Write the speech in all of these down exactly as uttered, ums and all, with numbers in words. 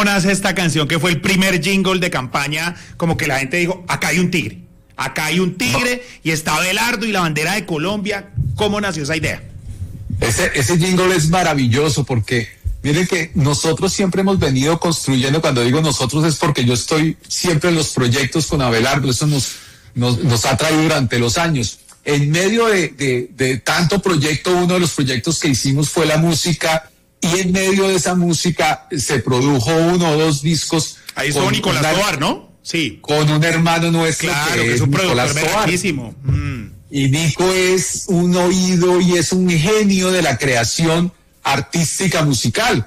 Nace esta canción que fue el primer jingle de campaña, como que la gente dijo, acá hay un tigre, acá hay un tigre y está Abelardo y la bandera de Colombia. ¿Cómo nació esa idea? Ese, ese jingle es maravilloso porque miren que nosotros siempre hemos venido construyendo, cuando digo nosotros es porque yo estoy siempre en los proyectos con Abelardo, eso nos, nos, nos ha traído durante los años. En medio de, de, de tanto proyecto, uno de los proyectos que hicimos fue la música. Y en medio de esa música se produjo uno o dos discos. Ahí estuvo Nicolás una, Tovar, ¿no? Sí. Con un hermano nuestro. Claro, que, que es un Nicolás productor verdaquísimo. Mm. Y Nico es un oído y es un genio de la creación artística musical.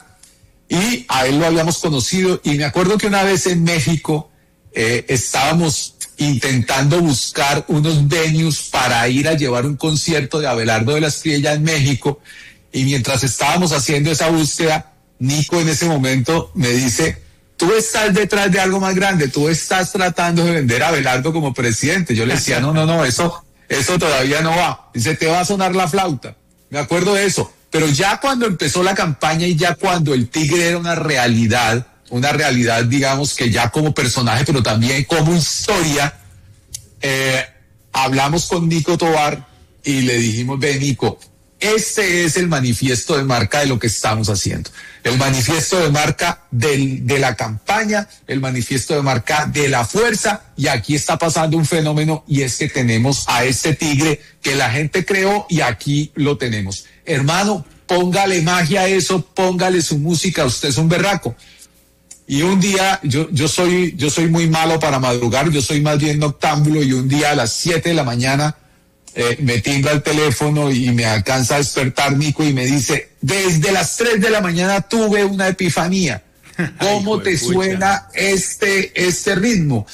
Y a él lo habíamos conocido. Y me acuerdo que una vez en México eh, estábamos intentando buscar unos venues para ir a llevar un concierto de Abelardo de la Espriella en México. Y mientras estábamos haciendo esa búsqueda, Nico en ese momento me dice, tú estás detrás de algo más grande, tú estás tratando de vender a Abelardo como presidente. Yo le decía, no, no, no, eso, eso todavía no va. Dice, te va a sonar la flauta. Me acuerdo de eso. Pero ya cuando empezó la campaña y ya cuando el tigre era una realidad, una realidad, digamos, que ya como personaje, pero también como historia, eh, hablamos con Nico Tovar y le dijimos, ve, Nico, este es el manifiesto de marca de lo que estamos haciendo. El manifiesto de marca del, de la campaña, el manifiesto de marca de la fuerza, y aquí está pasando un fenómeno, y es que tenemos a este tigre que la gente creó y aquí lo tenemos. Hermano, póngale magia a eso, póngale su música, usted es un berraco. Y un día, yo, yo soy, yo soy muy malo para madrugar, yo soy más bien noctámbulo, y un día a las siete de la mañana, Eh, me timbra el teléfono y me alcanza a despertar Nico y me dice, desde las tres de la mañana tuve una epifanía. ¿Cómo te suena este, este ritmo?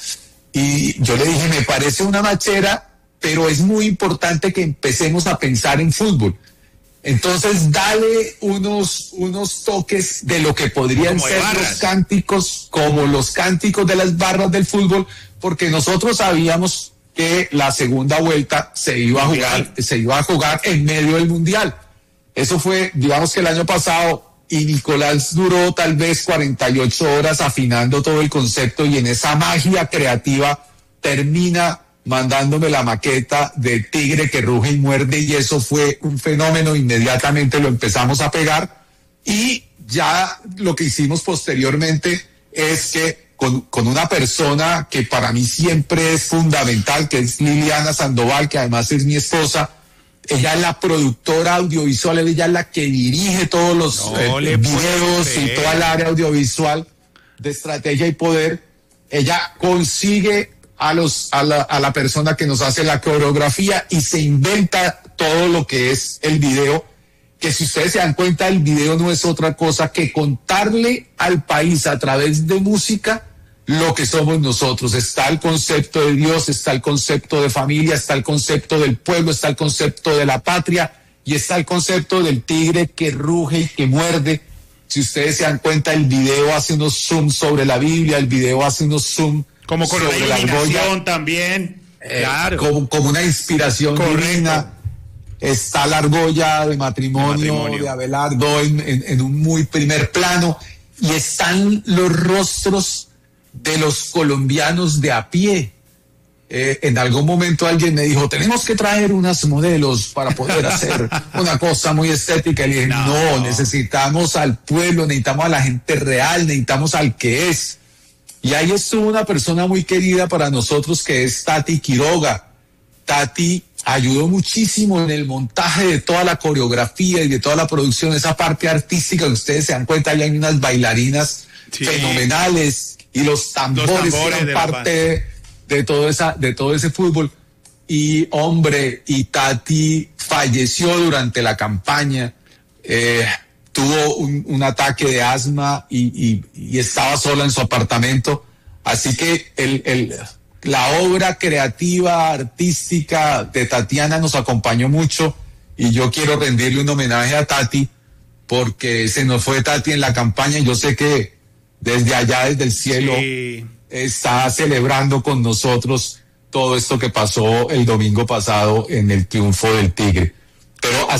Y yo le dije, me parece una machera, pero es muy importante que empecemos a pensar en fútbol. Entonces, dale unos, unos toques de lo que podrían como ser los cánticos, como los cánticos de las barras del fútbol, porque nosotros sabíamos que la segunda vuelta se iba a jugar, se iba a jugar en medio del mundial. Eso fue, digamos que el año pasado, y Nicolás duró tal vez cuarenta y ocho horas afinando todo el concepto, y en esa magia creativa termina mandándome la maqueta de Tigre que ruge y muerde, y eso fue un fenómeno. Inmediatamente lo empezamos a pegar, y ya lo que hicimos posteriormente es que Con, con una persona que para mí siempre es fundamental, que es Liliana Sandoval, que además es mi esposa. Ella es la productora audiovisual, ella es la que dirige todos los no eh, videos y toda el área audiovisual de estrategia y poder. Ella consigue a, los, a, la, a la persona que nos hace la coreografía y se inventa todo lo que es el video, que si ustedes se dan cuenta, el video no es otra cosa que contarle al país a través de música lo que somos nosotros. Está el concepto de Dios, está el concepto de familia, está el concepto del pueblo, está el concepto de la patria y está el concepto del tigre que ruge y que muerde. Si ustedes se dan cuenta, el video hace unos zoom sobre la Biblia, el video hace unos zoom como con sobre la argolla también, eh, claro. como, como una inspiración Correcto. divina. Está la argolla de matrimonio de, matrimonio. de Abelardo en, en, en un muy primer plano, y están los rostros de los colombianos de a pie. Eh, en algún momento alguien me dijo, tenemos que traer unos modelos para poder hacer una cosa muy estética. Y le dije, no, no, necesitamos al pueblo, necesitamos a la gente real, necesitamos al que es. Y ahí estuvo una persona muy querida para nosotros, que es Tati Quiroga. Tati ayudó muchísimo en el montaje de toda la coreografía y de toda la producción, esa parte artística que ustedes se dan cuenta, ya hay unas bailarinas sí. fenomenales, y los tambores, los tambores eran parte de, de todo esa, de todo ese fútbol. Y hombre, y Tati falleció durante la campaña, eh, tuvo un, un ataque de asma y, y, y estaba sola en su apartamento, así que el, el la obra creativa, artística de Tatiana nos acompañó mucho, y yo quiero rendirle un homenaje a Tati, porque se nos fue Tati en la campaña, y yo sé que desde allá, desde el cielo, sí. está celebrando con nosotros todo esto que pasó el domingo pasado en el triunfo del Tigre. Pero